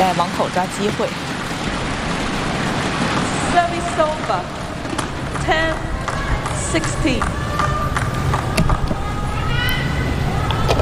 待网口抓机会。 Service over. 10-16.